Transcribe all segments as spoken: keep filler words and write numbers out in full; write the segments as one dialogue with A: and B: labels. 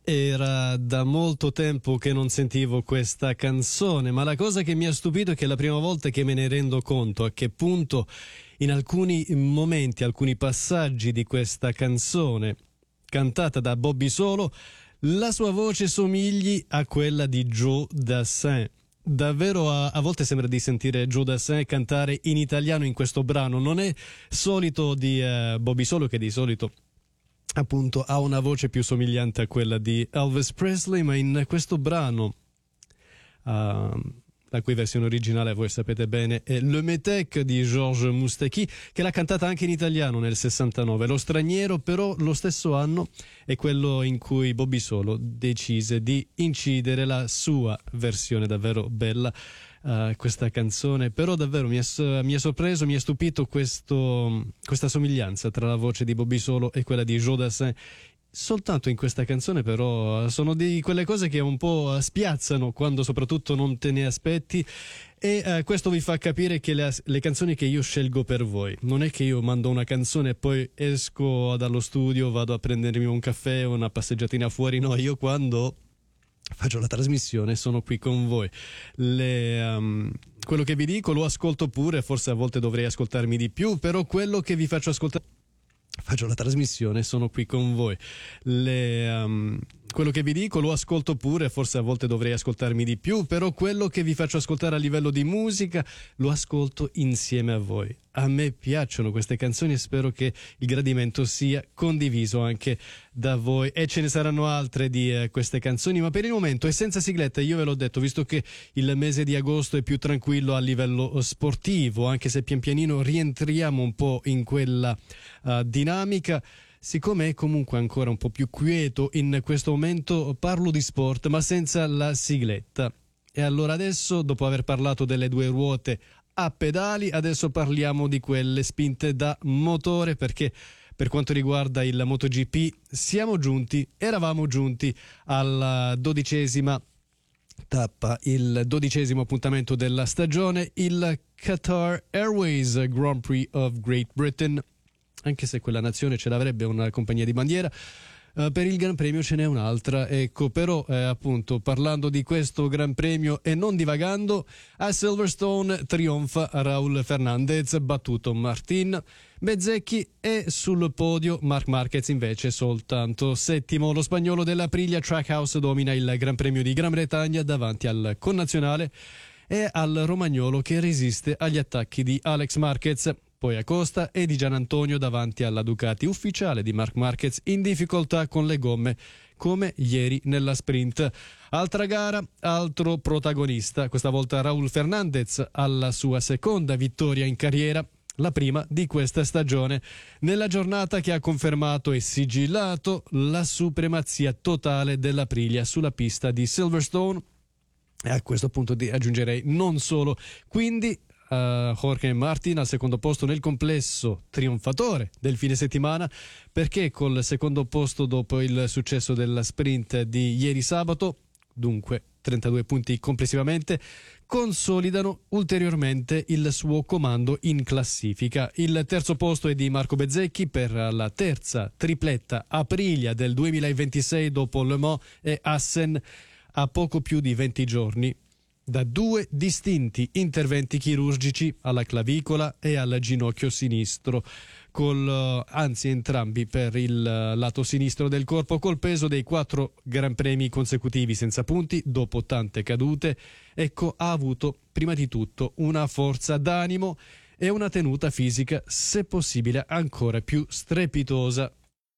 A: Era da molto tempo che non sentivo questa canzone, ma la cosa che mi ha stupito è che è la prima volta che me ne rendo conto a che punto in alcuni momenti, alcuni passaggi di questa canzone, cantata da Bobby Solo, la sua voce somigli a quella di Joe Dassin. Davvero a, a volte sembra di sentire Joe Dassin cantare in italiano in questo brano. Non è solito di uh, Bobby Solo, che di solito appunto ha una voce più somigliante a quella di Elvis Presley, ma in questo brano, uh, la cui versione originale voi sapete bene è Le Métèque di Georges Moustaki, che l'ha cantata anche in italiano nel sessantanove. Lo straniero però lo stesso anno è quello in cui Bobby Solo decise di incidere la sua versione davvero bella. Uh, questa canzone però davvero mi ha, mi ha sorpreso, mi ha stupito questo, questa somiglianza tra la voce di Bobby Solo e quella di Joe Dassin. Soltanto in questa canzone però sono di quelle cose che un po' spiazzano quando soprattutto non te ne aspetti, e uh, questo vi fa capire che le, le canzoni che io scelgo per voi non è che io mando una canzone e poi esco dallo studio, vado a prendermi un caffè o una passeggiatina fuori. No, io quando faccio la trasmissione sono qui con voi. Le, um, quello che vi dico lo ascolto pure, forse a volte dovrei ascoltarmi di più, però quello che vi faccio ascoltare, faccio la trasmissione, sono qui con voi. Le, um, quello che vi dico lo ascolto pure, forse a volte dovrei ascoltarmi di più, però quello che vi faccio ascoltare a livello di musica lo ascolto insieme a voi. A me piacciono queste canzoni e spero che il gradimento sia condiviso anche da voi, e ce ne saranno altre di eh, queste canzoni, ma per il momento è senza sigletta. Io ve l'ho detto, visto che il mese di agosto è più tranquillo a livello sportivo, anche se pian pianino rientriamo un po' in quella uh, dinamica. Siccome è comunque ancora un po' più quieto in questo momento, parlo di sport ma senza la sigletta. E allora adesso, dopo aver parlato delle due ruote a pedali, adesso parliamo di quelle spinte da motore, perché per quanto riguarda il MotoGP siamo giunti, eravamo giunti alla dodicesima tappa, il dodicesimo appuntamento della stagione, il Qatar Airways Grand Prix of Great Britain. Anche se quella nazione ce l'avrebbe una compagnia di bandiera, uh, per il Gran Premio ce n'è un'altra. Ecco, però eh, appunto parlando di questo Gran Premio e non divagando, a Silverstone trionfa Raúl Fernández, battuto Martin Bezzecchi, e sul podio Marc Marquez invece soltanto settimo. Lo spagnolo dell'Aprilia Trackhouse domina il Gran Premio di Gran Bretagna davanti al connazionale e al romagnolo che resiste agli attacchi di Alex Marquez. Poi Acosta e Di Gianantonio davanti alla Ducati ufficiale di Marc Marquez, in difficoltà con le gomme come ieri nella sprint. Altra gara, altro protagonista, questa volta Raúl Fernández alla sua seconda vittoria in carriera, la prima di questa stagione, nella giornata che ha confermato e sigillato la supremazia totale dell'Aprilia sulla pista di Silverstone. E a questo punto aggiungerei non solo. Quindi Uh, Jorge Martin al secondo posto nel complesso, trionfatore del fine settimana, perché col secondo posto dopo il successo della sprint di ieri sabato, dunque trentadue punti complessivamente, consolidano ulteriormente il suo comando in classifica. Il terzo posto è di Marco Bezzecchi per la terza tripletta Aprilia del duemilaventisei dopo Le Mans e Assen, a poco più di venti giorni da due distinti interventi chirurgici alla clavicola e al ginocchio sinistro, col, anzi entrambi per il lato sinistro del corpo, col peso dei quattro gran premi consecutivi senza punti dopo tante cadute. Ecco, ha avuto prima di tutto una forza d'animo e una tenuta fisica, se possibile ancora più strepitosa.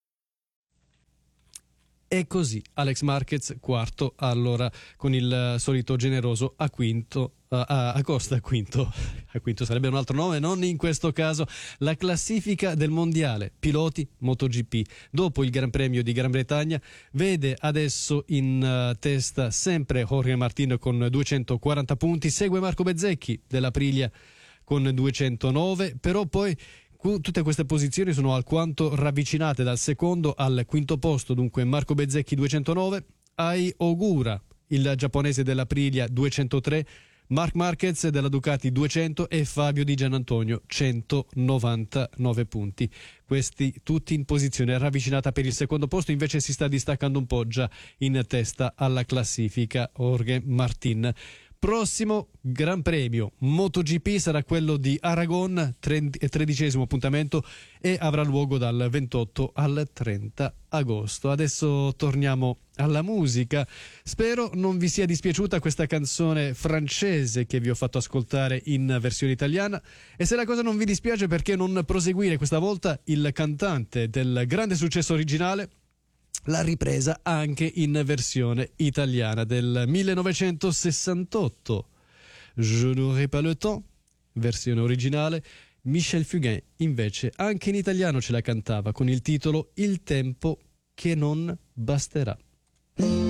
A: E così Alex Marquez quarto, allora con il solito generoso a quinto, uh, a, a Costa a quinto, a quinto sarebbe un altro nome, non in questo caso. La classifica del mondiale piloti MotoGP dopo il Gran Premio di Gran Bretagna vede adesso in uh, testa sempre Jorge Martin con duecentoquaranta punti, segue Marco Bezzecchi dell'Aprilia con duecentonove, però poi tutte queste posizioni sono alquanto ravvicinate dal secondo al quinto posto. Dunque Marco Bezzecchi duecentonove, Ai Ogura, il giapponese dell'Aprilia duecentotre, Marc Marquez della Ducati duecento e Fabio Di Giannantonio centonovantanove punti. Questi tutti in posizione ravvicinata per il secondo posto, invece si sta distaccando un po' già in testa alla classifica Jorge Martin. Prossimo Gran Premio MotoGP sarà quello di Aragon, tredicesimo appuntamento, e avrà luogo dal ventotto al trenta agosto. Adesso torniamo alla musica. Spero non vi sia dispiaciuta questa canzone francese che vi ho fatto ascoltare in versione italiana, e se la cosa non vi dispiace, perché non proseguire questa volta il cantante del grande successo originale, la ripresa anche in versione italiana del millenovecentosessantotto. Je n'aurai pas le temps, versione originale. Michel Fugain invece anche in italiano ce la cantava con il titolo Il tempo che non basterà.